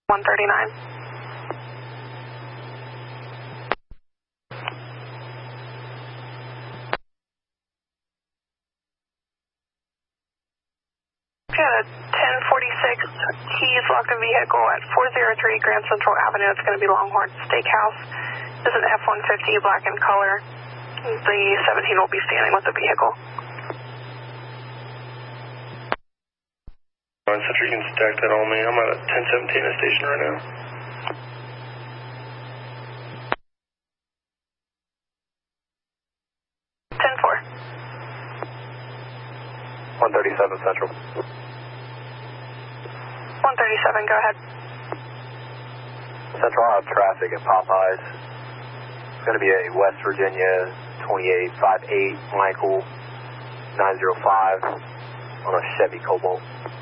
139. Got a 1046 Keys locked vehicle at 403 Grand Central Avenue. It's going to be Longhorn Steakhouse. This is an F-150, black in color. The 17 will be standing with the vehicle. So you can stack that on me. I'm at a 1017 at station right now. Ten-4. 137 Central. 137, go ahead. Central, I have traffic at Popeyes. It's going to be a West Virginia 2858 Michael 905 on a Chevy Cobalt.